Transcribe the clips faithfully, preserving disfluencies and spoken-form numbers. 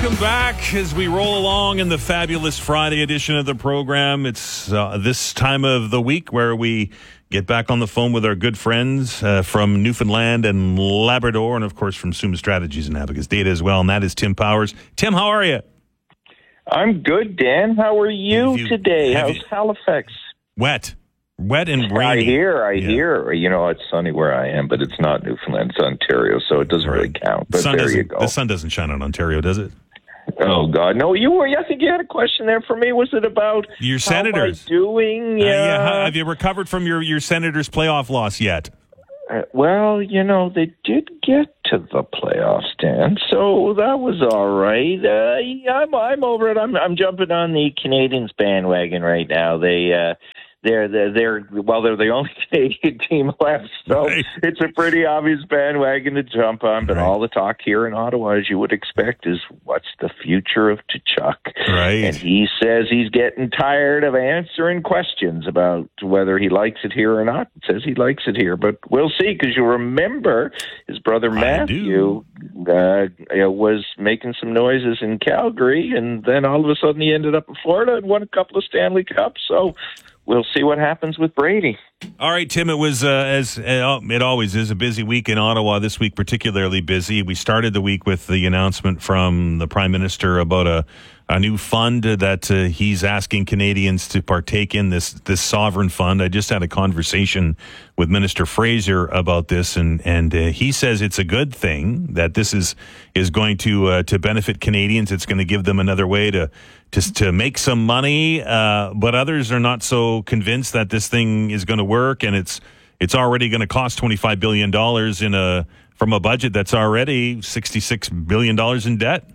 Welcome back as we roll along in the fabulous Friday edition of the program. It's uh, this time of the week where we get back on the phone with our good friends uh, from Newfoundland and Labrador, and of course from Summa Strategies and Abacus Data as well, and that is Tim Powers. Tim, how are you? I'm good, Dan. How are you, you today? How's you, Halifax? Wet. Wet and rainy. I hear, I yeah. hear. You know, it's sunny where I am, but it's not Newfoundland. It's Ontario, so it doesn't really count. But there you go. The sun doesn't shine on Ontario, does it? Oh, God. No, you were. I think you had a question there for me. Was it about your Senators? How am I doing? Uh, yeah. How, have you recovered from your, your Senators playoff loss yet? Uh, well, you know, they did get to the playoffs, Dan, so that was all right. Uh, yeah, I'm, I'm over it. I'm, I'm jumping on the Canadians bandwagon right now. They, uh, They're, they're, they're, well, they're the only Canadian team left, so right. It's a pretty obvious bandwagon to jump on. But right. All the talk here in Ottawa, as you would expect, is what's the future of Tkachuk? Right. And he says he's getting tired of answering questions about whether he likes it here or not. He says he likes it here, but we'll see, because you remember his brother Matthew uh, was making some noises in Calgary, and then all of a sudden he ended up in Florida and won a couple of Stanley Cups, so we'll see what happens with Brady. All right, Tim, it was, uh, as uh, it always is, a busy week in Ottawa. This week particularly busy. We started the week with the announcement from the Prime Minister about a, a new fund that uh, he's asking Canadians to partake in, this this sovereign fund. I just had a conversation with Minister Fraser about this, and, and uh, he says it's a good thing, that this is is going to uh, to benefit Canadians. It's going to give them another way to to, to make some money, uh, but others are not so convinced that this thing is going to work, and it's it's already going to cost twenty-five billion dollars in a from a budget that's already sixty-six billion dollars in debt.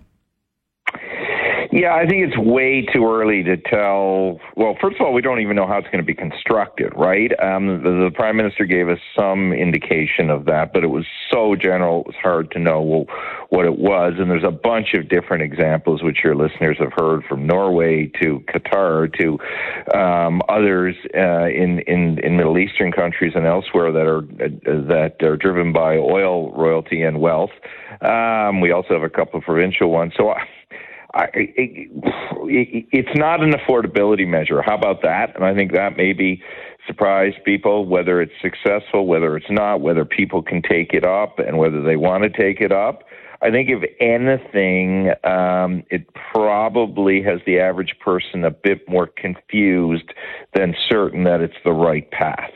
Yeah, I think it's way too early to tell. Well, first of all, we don't even know how it's going to be constructed, right? Um, the, the Prime Minister gave us some indication of that, but it was so general, it was hard to know well, what it was. And there's a bunch of different examples, which your listeners have heard, from Norway to Qatar to um, others uh, in, in, in Middle Eastern countries and elsewhere that are uh, that are driven by oil royalty and wealth. Um, we also have a couple of provincial ones. So I, it, it, it's not an affordability measure. How about that? And I think that maybe surprise people, whether it's successful, whether it's not, whether people can take it up and whether they want to take it up. I think if anything, um, it probably has the average person a bit more confused than certain that it's the right path.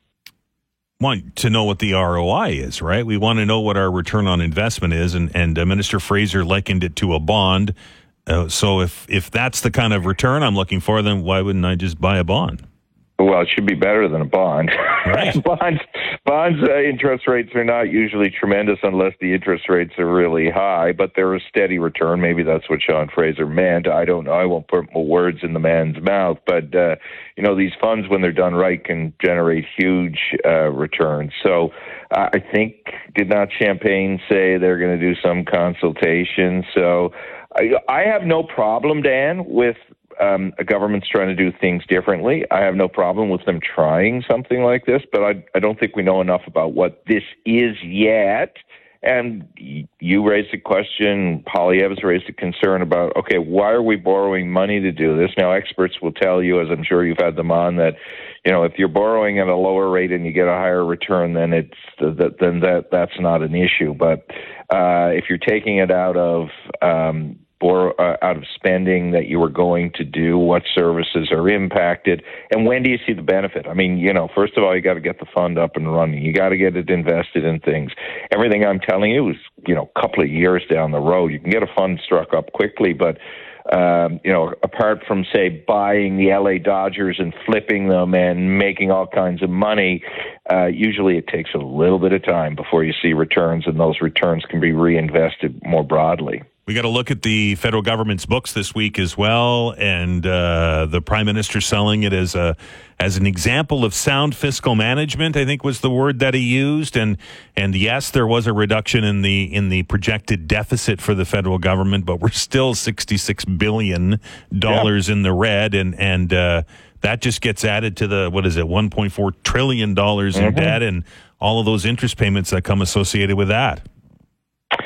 Want to know what the R O I is, right? We want to know what our return on investment is, and, and uh, Minister Fraser likened it to a bond. Uh, so if, if that's the kind of return I'm looking for, then why wouldn't I just buy a bond? Well, it should be better than a bond. Right. bonds, bonds uh, interest rates are not usually tremendous unless the interest rates are really high, but they're a steady return. Maybe that's what Sean Fraser meant. I don't know. I won't put more words in the man's mouth. But, uh, you know, these funds, when they're done right, can generate huge uh, returns. So uh, I think, did not Champagne say they're going to do some consultation? So I, I have no problem, Dan, with Um, a government's trying to do things differently. I have no problem with them trying something like this, but I, I don't think we know enough about what this is yet. And you raised a question, Poilievre's raised a concern about, okay, why are we borrowing money to do this? Now, experts will tell you, as I'm sure you've had them on, that, you know, if you're borrowing at a lower rate and you get a higher return, then it's then that that's not an issue. But uh, if you're taking it out of um, Borrow, uh, out of spending that you were going to do, what services are impacted, and when do you see the benefit? I mean, you know, first of all, you got to get the fund up and running. You got to get it invested in things. Everything I'm telling you is, you know, a couple of years down the road. You can get a fund struck up quickly, but, um, you know, apart from, say, buying the L A Dodgers and flipping them and making all kinds of money, uh, usually it takes a little bit of time before you see returns, and those returns can be reinvested more broadly. We got to look at the federal government's books this week as well, and uh, the Prime Minister selling it as a as an example of sound fiscal management, I think was the word that he used. And and yes, there was a reduction in the in the projected deficit for the federal government, but we're still sixty-six billion dollars yeah. in the red, and and uh, that just gets added to the, what is it, one point four trillion dollars in mm-hmm. debt, and all of those interest payments that come associated with that.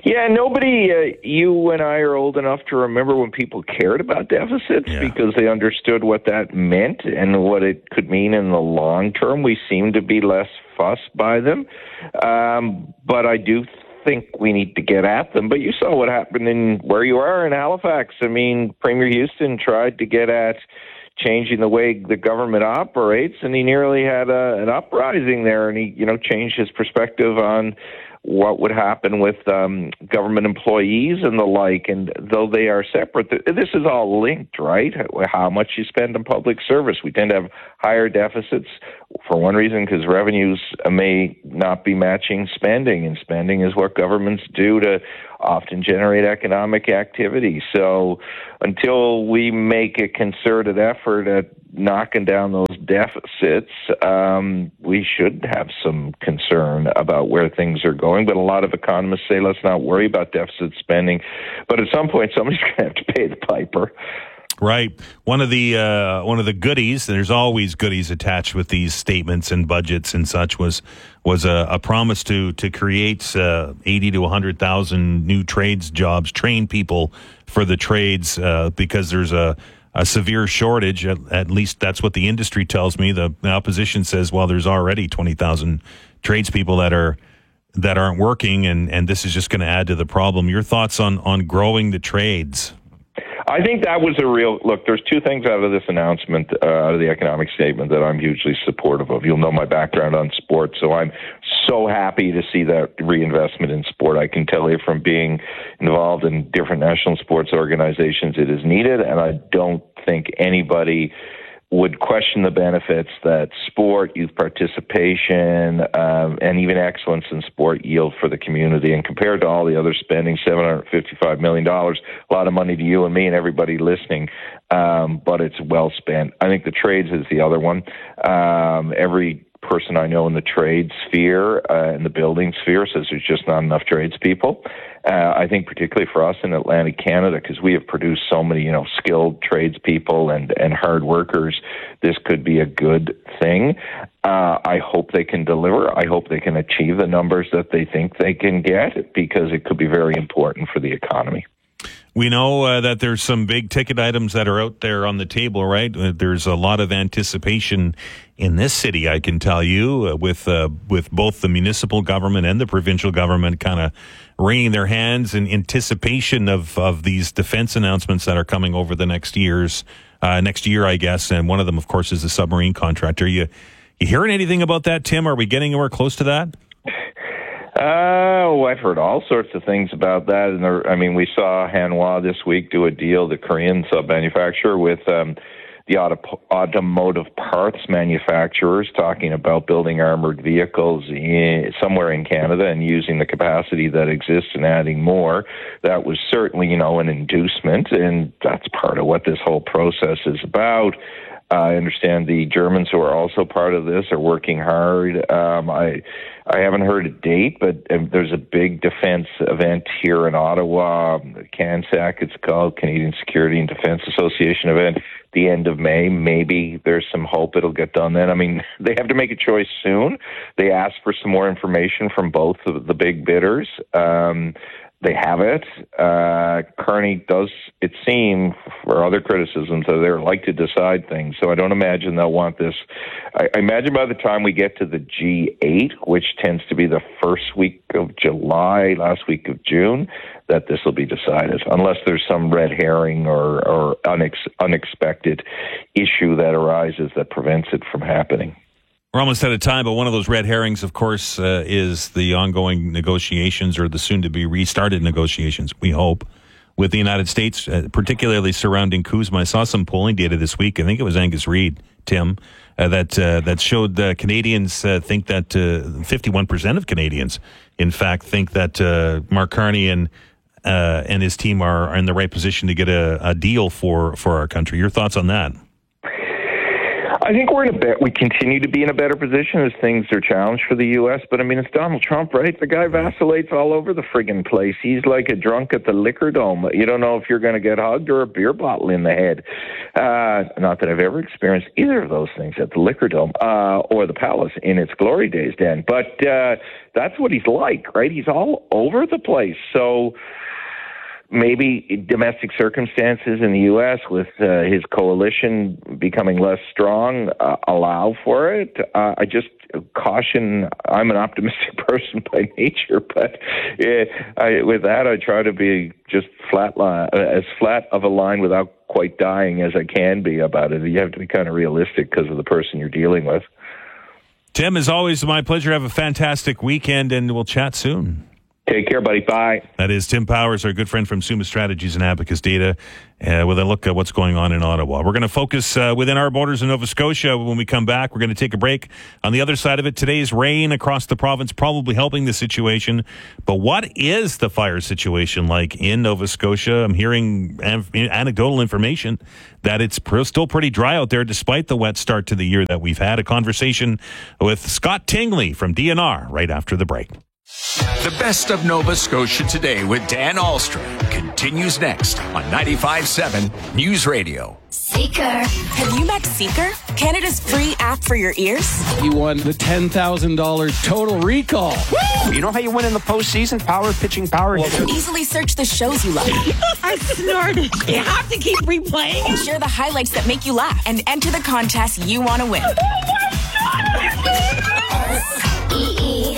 Yeah, nobody, uh, you and I are old enough to remember when people cared about deficits Yeah. because they understood what that meant and what it could mean in the long term. We seem to be less fussed by them. Um, but I do think we need to get at them. But you saw what happened in where you are in Halifax. I mean, Premier Houston tried to get at changing the way the government operates, and he nearly had a, an uprising there, and he, you know, changed his perspective on what would happen with um, government employees and the like. And though they are separate, this is all linked, right? How much you spend on public service. We tend to have higher deficits for one reason, because revenues may not be matching spending, and spending is what governments do to often generate economic activity. So until we make a concerted effort at knocking down those deficits, um, we should have some concern about where things are going. But a lot of economists say, let's not worry about deficit spending. But at some point, somebody's going to have to pay the piper. Right. One of the uh, one of the goodies, there's always goodies attached with these statements and budgets and such, was was a, a promise to to create uh, eighty to one hundred thousand new trades jobs, train people for the trades, uh, because there's a, a severe shortage. At, at least that's what the industry tells me. The, the opposition says, well, there's already twenty thousand tradespeople that are that aren't working, and, and this is just going to add to the problem. Your thoughts on, on growing the trades? I think that was a real look. There's two things out of this announcement, uh, out of the economic statement, that I'm hugely supportive of. You'll know my background on sports, so I'm so happy to see that reinvestment in sport. I can tell you from being involved in different national sports organizations, it is needed, and I don't think anybody would question the benefits that sport, youth participation, um, and even excellence in sport yield for the community. And compared to all the other spending, seven hundred fifty-five million dollars, a lot of money to you and me and everybody listening, um, but it's well spent. I think the trades is the other one. Um, every person I know in the trade sphere, uh, in the building sphere, says there's just not enough tradespeople. Uh, I think particularly for us in Atlantic Canada, because we have produced so many, you know, skilled tradespeople and, and hard workers, this could be a good thing. Uh, I hope they can deliver. I hope they can achieve the numbers that they think they can get, because it could be very important for the economy. We know uh, that there's some big ticket items that are out there on the table, right? Uh, there's a lot of anticipation in this city, I can tell you, uh, with uh, with both the municipal government and the provincial government kind of wringing their hands in anticipation of, of these defense announcements that are coming over the next years, uh, next year, I guess. And one of them, of course, is the submarine contract. Are you, you hearing anything about that, Tim? Are we getting anywhere close to that? Oh, I've heard all sorts of things about that. And there, I mean, we saw Hanwha this week do a deal, the Korean sub manufacturer, with um, the auto- automotive parts manufacturers, talking about building armored vehicles in, somewhere in Canada and using the capacity that exists and adding more. That was certainly, you know, an inducement, and that's part of what this whole process is about. I understand the Germans, who are also part of this, are working hard. Um, I I haven't heard a date, but um, there's a big defense event here in Ottawa, CANSAC it's called, Canadian Security and Defense Association event, the end of May. Maybe there's some hope it'll get done then. I mean, they have to make a choice soon. They asked for some more information from both of the big bidders. Um, They have it. Uh, Kearney does, it seem, for other criticisms, that they like to decide things. So I don't imagine they'll want this. I, I imagine by the time we get to the G eight, which tends to be the first week of July, last week of June, that this will be decided, unless there's some red herring or, or unex- unexpected issue that arises that prevents it from happening. We're almost out of time, but one of those red herrings, of course, uh, is the ongoing negotiations, or the soon-to-be restarted negotiations, we hope, with the United States, uh, particularly surrounding CUSMA. I saw some polling data this week. I think it was Angus Reid, Tim, uh, that uh, that showed uh, Canadians uh, think that uh, fifty-one percent of Canadians, in fact, think that uh, Mark Carney and uh, and his team are, are in the right position to get a, a deal for, for our country. Your thoughts on that? I I think we're in a bet. We continue to be in a better position as things are challenged for the U S. But I mean, it's Donald Trump, right? The guy vacillates all over the friggin' place. He's like a drunk at the liquor dome. You don't know if you're going to get hugged or a beer bottle in the head. Uh, not that I've ever experienced either of those things at the liquor dome uh, or the Palace in its glory days, Dan. But uh, that's what he's like, right? He's all over the place. So maybe domestic circumstances in the U S with uh, his coalition becoming less strong uh, allow for it. Uh, I just caution, I'm an optimistic person by nature, but uh, I, with that, I try to be just flat line, uh, as flat of a line without quite dying as I can be about it. You have to be kind of realistic because of the person you're dealing with. Tim, as always, my pleasure. Have a fantastic weekend, and we'll chat soon. Take care, buddy. Bye. That is Tim Powers, our good friend from Summa Strategies and Abacus Data, uh, with a look at what's going on in Ottawa. We're going to focus uh, within our borders in Nova Scotia. When we come back, we're going to take a break. On the other side of it, today's rain across the province probably helping the situation. But what is the fire situation like in Nova Scotia? I'm hearing an- anecdotal information that it's pr- still pretty dry out there despite the wet start to the year that we've had. A conversation with Scott Tingley from D N R right after the break. The best of Nova Scotia today with Dan Ahlstrom continues next on ninety-five point seven News Radio. Seeker. Have you met Seeker? Canada's free app for your ears? You won the ten thousand dollars Total Recall. Woo! You know how you win in the postseason? Power pitching power. Well, easily search the shows you love. I snorted. You have to keep replaying. And share the highlights that make you laugh. And enter the contest you want to win. Oh my God! E E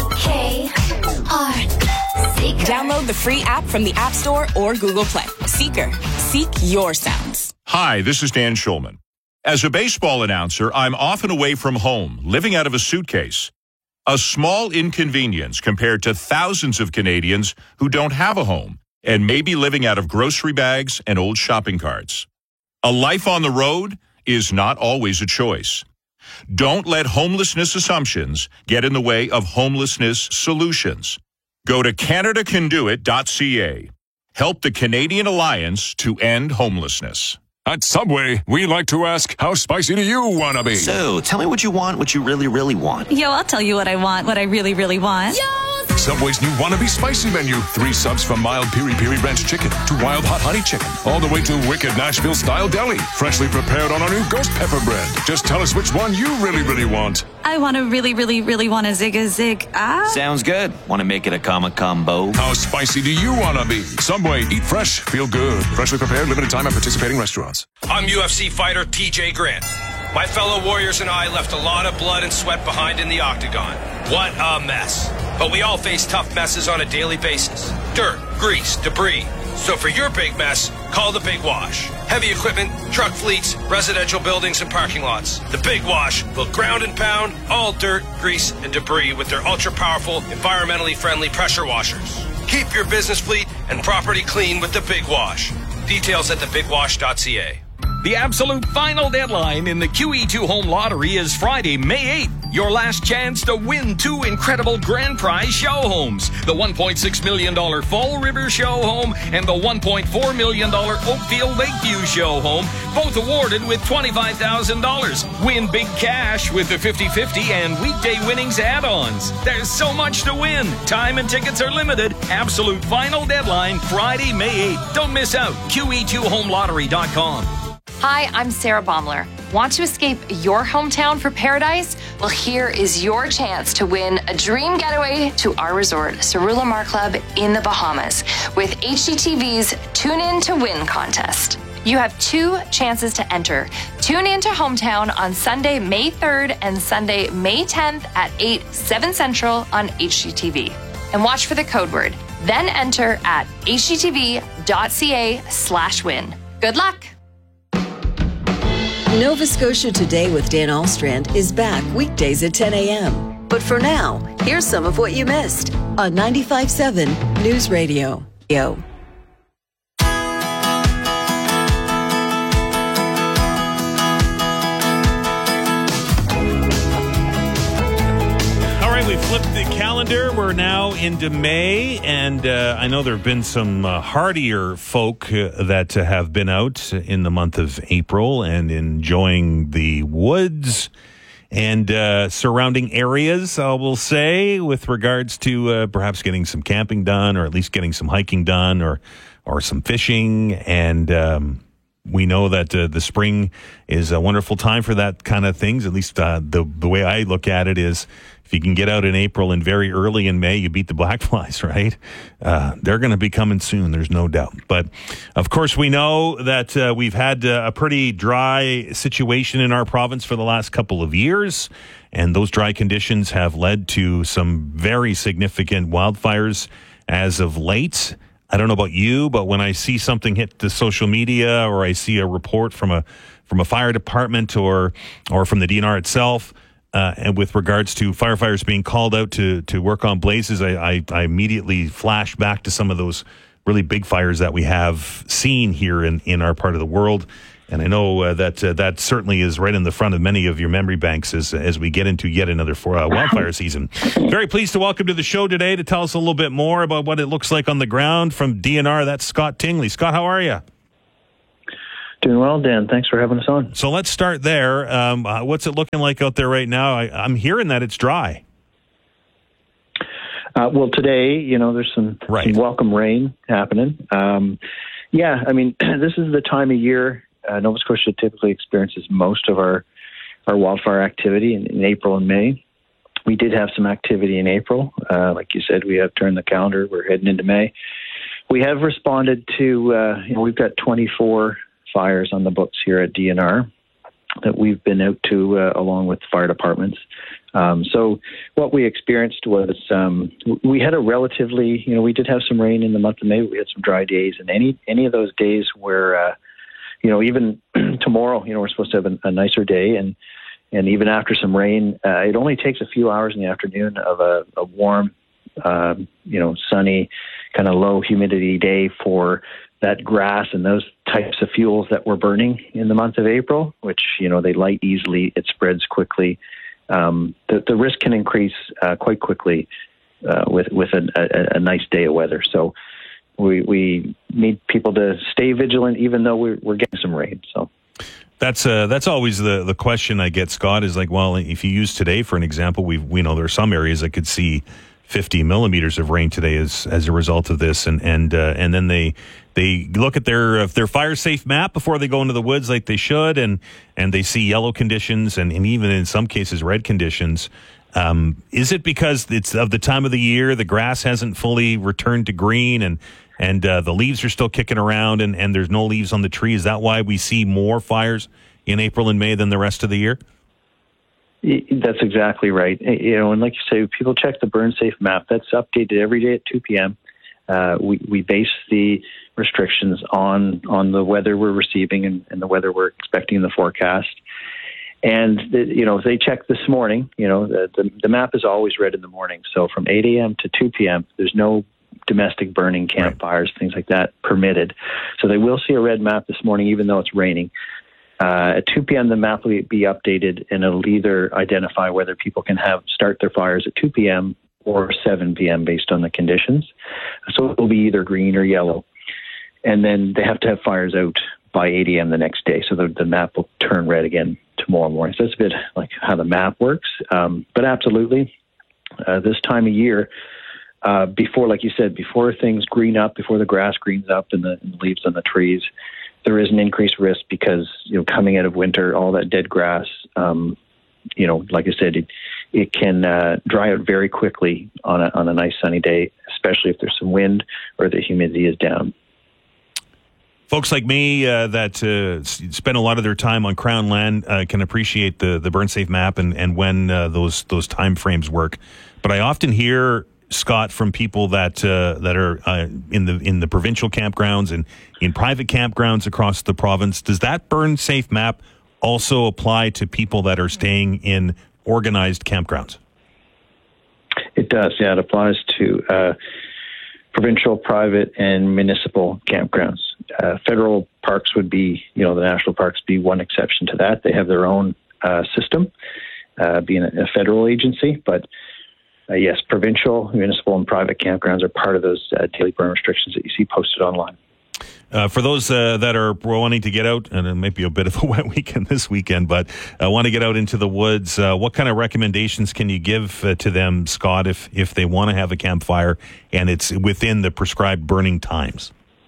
K R. Seeker. Download the free app from the App Store or Google Play. Seeker. Seek your sounds. Hi, this is Dan Schulman. As a baseball announcer, I'm often away from home, living out of a suitcase. A small inconvenience compared to thousands of Canadians who don't have a home and may be living out of grocery bags and old shopping carts. A life on the road is not always a choice. Don't let homelessness assumptions get in the way of homelessness solutions. Go to Canada Can Do It dot C A. Help the Canadian Alliance to End Homelessness. At Subway, we like to ask, how spicy do you want to be? So, tell me what you want, what you really, really want. Yo, I'll tell you what I want, what I really, really want. Yo! Subway's new Wannabe Spicy menu. Three subs from mild Piri Piri Ranch Chicken to wild hot honey chicken. All the way to wicked Nashville-style deli. Freshly prepared on our new ghost pepper bread. Just tell us which one you really, really want. I want to really, really, really want a zig a zig. Ah. Sounds good. Want to make it a comma combo? How spicy do you want to be? Subway, eat fresh, feel good. Freshly prepared, limited time at participating restaurants. I'm U F C fighter T J Grant. My fellow warriors and I left a lot of blood and sweat behind in the octagon. What a mess. But we all face tough messes on a daily basis. Dirt, grease, debris. So for your big mess, call the Big Wash. Heavy equipment, truck fleets, residential buildings, and parking lots. The Big Wash will ground and pound all dirt, grease, and debris with their ultra-powerful, environmentally friendly pressure washers. Keep your business fleet and property clean with the Big Wash. Details at the big wash dot c a. The absolute final deadline in the Q E two Home Lottery is Friday, May eighth. Your last chance to win two incredible grand prize show homes. The one point six million dollars Fall River show home and the one point four million dollars Oakfield Lakeview show home, both awarded with twenty-five thousand dollars. Win big cash with the fifty-fifty and weekday winnings add-ons. There's so much to win. Time and tickets are limited. Absolute final deadline, Friday, May eighth. Don't miss out. Q E two home lottery dot com. Hi, I'm Sarah Baumler. Want to escape your hometown for paradise? Well, here is your chance to win a dream getaway to our resort, Cerula Mar Club in the Bahamas, with H G T V's Tune In to Win contest. You have two chances to enter. Tune in to Hometown on Sunday, May third and Sunday, May tenth at eight, seven Central on H G T V. And watch for the code word. Then enter at H G T V dot C A slash win. Good luck. Nova Scotia Today with Dan Ahlstrand is back weekdays at ten a.m. But for now, here's some of what you missed on ninety-five point seven News Radio. Yo. right, we flipped the calendar. We're now into May, and uh, I know there have been some uh, hardier folk uh, that uh, have been out in the month of April and enjoying the woods and uh, surrounding areas, I will say, with regards to uh, perhaps getting some camping done, or at least getting some hiking done, or or some fishing. And um, we know that uh, the spring is a wonderful time for that kind of things. At least uh, the the way I look at it is, if you can get out in April and very early in May, you beat the black flies, right? Uh, they're going to be coming soon, there's no doubt. But, of course, we know that uh, we've had uh, a pretty dry situation in our province for the last couple of years, and those dry conditions have led to some very significant wildfires as of late. I don't know about you, but when I see something hit the social media, or I see a report from a from a fire department or or from the D N R itself, Uh, and with regards to firefighters being called out to to work on blazes, I, I, I immediately flash back to some of those really big fires that we have seen here in, in our part of the world. And I know uh, that uh, that certainly is right in the front of many of your memory banks as as we get into yet another for, uh, wildfire season. Very pleased to welcome to the show today to tell us a little bit more about what it looks like on the ground from D N R. That's Scott Tingley. Scott, how are you? Doing well, Dan. Thanks for having us on. So let's start there. Um, uh, what's it looking like out there right now? I, I'm hearing that it's dry. Uh, well, today, you know, there's some, right. some welcome rain happening. Um, yeah, I mean, this is the time of year uh, Nova Scotia typically experiences most of our, our wildfire activity in, in April and May. We did have some activity in April. Uh, like you said, we have turned the calendar. We're heading into May. We have responded to, uh, you know, we've got twenty-four fires on the books here at D N R that we've been out to uh, along with fire departments. Um, so what we experienced was um, we had a relatively, you know, we did have some rain in the month of May. We had some dry days, and any any of those days where, uh, you know, even tomorrow, you know, we're supposed to have a, a nicer day, and and even after some rain, uh, it only takes a few hours in the afternoon of a, a warm, uh, you know, sunny, kind of low humidity day for that grass and those types of fuels that we're burning in the month of April, which, you know, they light easily, it spreads quickly. Um, the, the risk can increase uh, quite quickly uh, with with a, a, a nice day of weather. So we we need people to stay vigilant, even though we're, we're getting some rain. So that's uh, that's always the the question I get, Scott, is like, well, if you use today for an example, we we know there are some areas that could see fifty millimeters of rain today as as a result of this, and and uh, and then they they look at their uh, their fire safe map before they go into the woods like they should, and and they see yellow conditions and, and even in some cases red conditions. Um, is it because it's of the time of the year, the grass hasn't fully returned to green, and and uh, the leaves are still kicking around, and, and there's no leaves on the tree? Is that why we see more fires in April and May than the rest of the year? That's exactly right. You know, and like you say, people check the burn safe map. That's updated every day at two p.m. Uh, we we base the restrictions on on the weather we're receiving and, and the weather we're expecting in the forecast. And the, you know, they checked this morning. You know, the, the the map is always red in the morning. So from eight a.m. to two p.m., there's no domestic burning, campfires, right. things like that permitted. So they will see a red map this morning, even though it's raining. Uh, at two p.m., the map will be updated, and it'll either identify whether people can have start their fires at two p.m. or seven p.m. based on the conditions. So it will be either green or yellow. And then they have to have fires out by eight a.m. the next day. So the, the map will turn red again tomorrow morning. So that's a bit like how the map works. Um, but absolutely, uh, this time of year, uh, before, like you said, before things green up, before the grass greens up and the, and the leaves on the trees, there is an increased risk because, you know, coming out of winter, all that dead grass, um, you know, like I said, it, it can uh, dry out very quickly on a, on a nice sunny day, especially if there's some wind or the humidity is down. Folks like me uh, that uh, spend a lot of their time on Crown land uh, can appreciate the, the burn safe map and, and when uh, those those time frames work. But I often hear, Scott, from people that uh, that are uh, in the in the provincial campgrounds and in private campgrounds across the province. Does that burn safe map also apply to people that are staying in organized campgrounds? It does. Yeah, it applies to uh, provincial, private, and municipal campgrounds. Uh, federal parks would be, you know, the national parks be one exception to that. They have their own uh, system, uh, being a, a federal agency, but uh, yes, provincial, municipal, and private campgrounds are part of those uh, daily burn restrictions that you see posted online. Uh, for those uh, that are wanting to get out, and it might be a bit of a wet weekend this weekend, but uh, want to get out into the woods, uh, what kind of recommendations can you give uh, to them, Scott, if, if they want to have a campfire and it's within the prescribed burning times?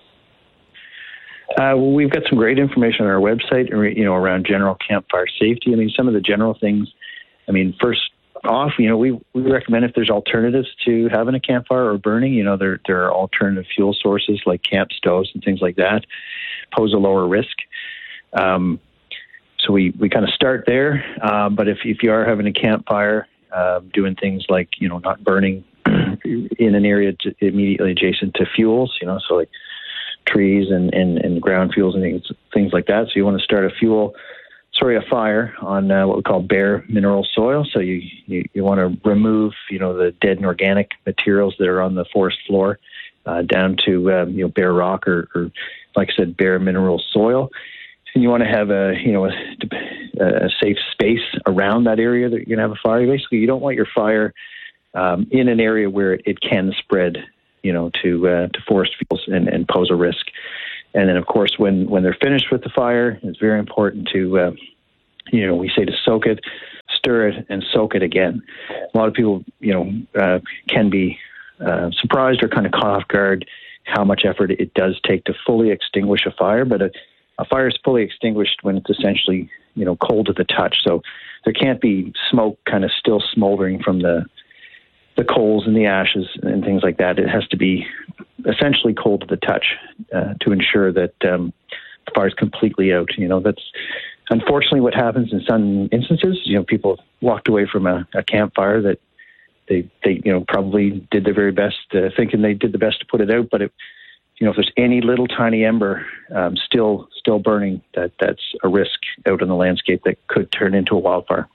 Uh, well, we've got some great information on our website, you know, around general campfire safety. I mean, some of the general things, I mean, first off, you know, we, we recommend if there's alternatives to having a campfire or burning, you know, there there are alternative fuel sources like camp stoves and things like that pose a lower risk. Um, so we, we kind of start there. Uh, but if, if you are having a campfire, uh, doing things like, you know, not burning in an area immediately adjacent to fuels, you know, so like trees and, and, and ground fuels and things, things like that. So you want to start a fuel Sorry, a fire on uh, what we call bare mineral soil. So you, you, you want to remove, you know, the dead and organic materials that are on the forest floor uh, down to, um, you know, bare rock or, or, like I said, bare mineral soil. And you want to have a, you know, a, a safe space around that area that you're going to have a fire. Basically, you don't want your fire um, in an area where it, it can spread, you know, to uh, to forest fuels and, and pose a risk. And then, of course, when, when they're finished with the fire, it's very important to, uh, you know, we say to soak it, stir it, and soak it again. A lot of people, you know, uh, can be uh, surprised or kind of caught off guard how much effort it does take to fully extinguish a fire. But a, a fire is fully extinguished when it's essentially, you know, cold to the touch. So there can't be smoke kind of still smoldering from the the coals and the ashes and things like that. It has to be essentially cold to the touch uh, to ensure that um, the fire is completely out. You know, that's unfortunately what happens in some instances. You know, people walked away from a, a campfire that they, they, you know, probably did their very best, uh, thinking they did the best to put it out. But it, you know, if there's any little tiny ember um, still still burning, that that's a risk out in the landscape that could turn into a wildfire.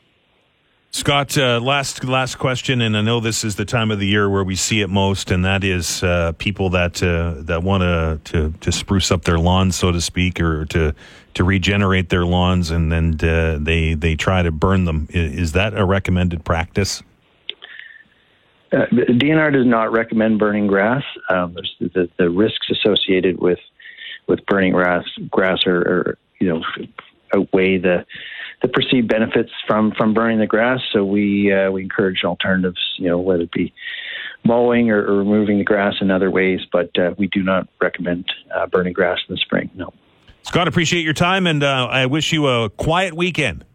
Scott, uh, last last question, and I know this is the time of the year where we see it most, and that is uh, people that uh, that want to to spruce up their lawns, so to speak, or to to regenerate their lawns, and then uh, they they try to burn them. Is that a recommended practice? Uh, the D N R does not recommend burning grass. Um, there's the, the risks associated with with burning grass grass are, are you know outweigh the the perceived benefits from, from burning the grass. So we uh, we encourage alternatives, you know, whether it be mowing or, or removing the grass in other ways. But uh, we do not recommend uh, burning grass in the spring. No. Scott, appreciate your time, and uh, I wish you a quiet weekend.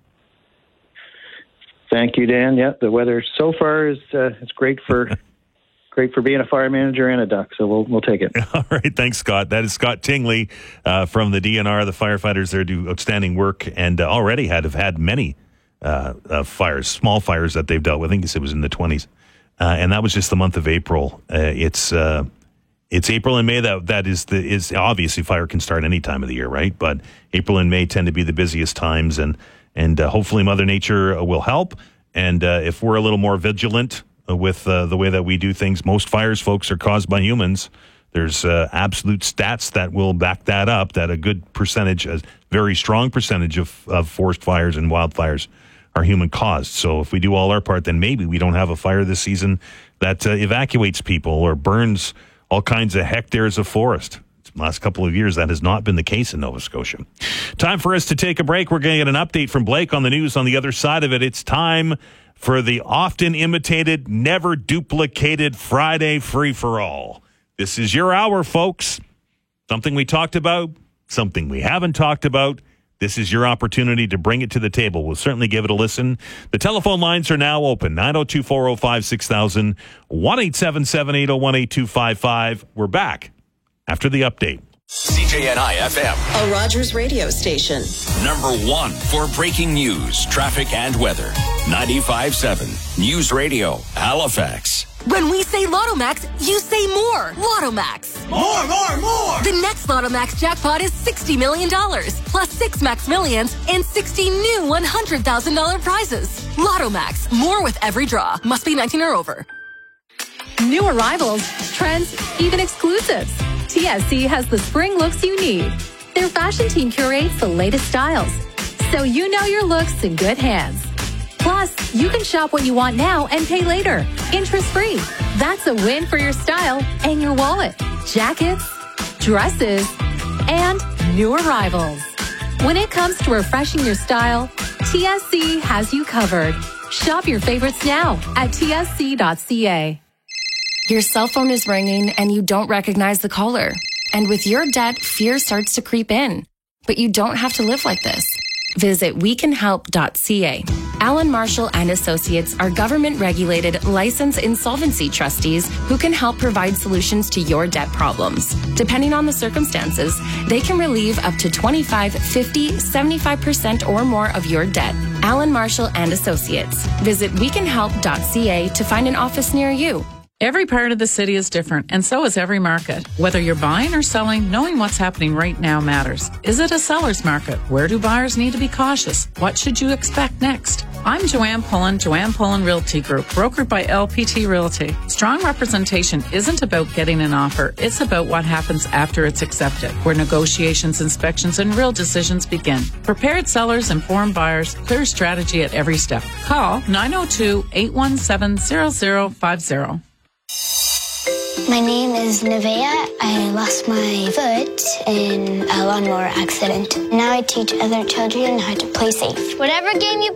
Thank you, Dan. Yeah, the weather so far is uh, it's great for. Great for being a fire manager and a duck, so we'll we'll take it. All right, thanks, Scott. That is Scott Tingley uh, from the D N R. The firefighters there do outstanding work, and uh, already had have had many uh, uh, fires, small fires that they've dealt with. I think it was in the twenties, uh, and that was just the month of April. Uh, it's uh, it's April and May that that is the is obviously fire can start any time of the year, right? But April and May tend to be the busiest times, and and uh, hopefully Mother Nature will help. And uh, if we're a little more vigilant with uh, the way that we do things, most fires, folks, are caused by humans. There's uh, absolute stats that will back that up, that a good percentage, a very strong percentage of, of forest fires and wildfires are human caused. So if we do all our part, then maybe we don't have a fire this season that uh, evacuates people or burns all kinds of hectares of forest. The last couple of years, that has not been the case in Nova Scotia. Time for us to take a break. We're going to get an update from Blake on the news. On the other side of it, it's time for the often imitated, never duplicated Friday free-for-all. This is your hour, folks. Something we talked about, something we haven't talked about. This is your opportunity to bring it to the table. We'll certainly give it a listen. The telephone lines are now open. nine oh two, four oh five, six thousand, one eight seven seven, eight oh one, eight two five five. We're back after the update. C J N I F M, a Rogers radio station. Number one for breaking news, traffic, and weather. ninety-five point seven News Radio, Halifax. When we say Lotto-Max, you say more. Lotto-Max. More, more, more. The next Lotto-Max jackpot is sixty million dollars, plus six Max Millions and sixty new one hundred thousand dollars prizes. Lotto-Max, more with every draw. Must be nineteen or over. New arrivals, trends, even exclusives. T S C has the spring looks you need. Their fashion team curates the latest styles, so you know your looks in good hands. Plus, you can shop what you want now and pay later, interest-free. That's a win for your style and your wallet. Jackets, dresses, and new arrivals. When it comes to refreshing your style, T S C has you covered. Shop your favorites now at T S C dot C A. Your cell phone is ringing and you don't recognize the caller. And with your debt, fear starts to creep in. But you don't have to live like this. Visit we can help dot C A. Allen Marshall and Associates are government-regulated, licensed insolvency trustees who can help provide solutions to your debt problems. Depending on the circumstances, they can relieve up to twenty-five, fifty, seventy-five percent or more of your debt. Allen Marshall and Associates. Visit we can help dot C A to find an office near you. Every part of the city is different, and so is every market. Whether you're buying or selling, knowing what's happening right now matters. Is it a seller's market? Where do buyers need to be cautious? What should you expect next? I'm Joanne Pullen, Joanne Pullen Realty Group, brokered by L P T Realty. Strong representation isn't about getting an offer. It's about what happens after it's accepted, where negotiations, inspections, and real decisions begin. Prepared sellers, informed buyers, clear strategy at every step. Call nine oh two, eight one seven, zero zero five zero. My name is Nevaeh. I lost my foot in a lawnmower accident. Now I teach other children how to play safe. Whatever game you